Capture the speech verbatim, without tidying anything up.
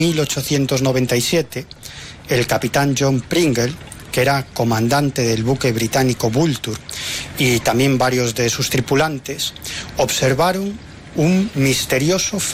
mil ochocientos noventa y siete, el capitán John Pringle, que era comandante del buque británico Vulture, y también varios de sus tripulantes, observaron un misterioso